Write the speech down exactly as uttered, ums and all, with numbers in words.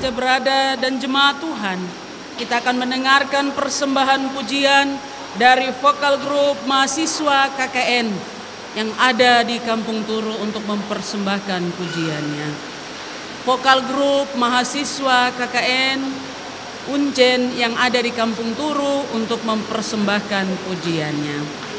kita berada dan jemaat Tuhan, kita akan mendengarkan persembahan pujian dari vokal grup mahasiswa K K N yang ada di Kampung Turu untuk mempersembahkan pujiannya. Vokal grup mahasiswa K K N Uncen yang ada di Kampung Turu untuk mempersembahkan pujiannya.